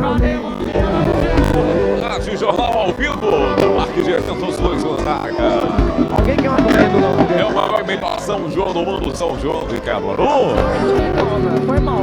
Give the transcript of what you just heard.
Rádio Jornal ao vivo do Parque de Eventos Luiz Gonzaga. Alguém quer uma comida do É uma melhor São João do mundo, São João de Caruaru. Foi mal.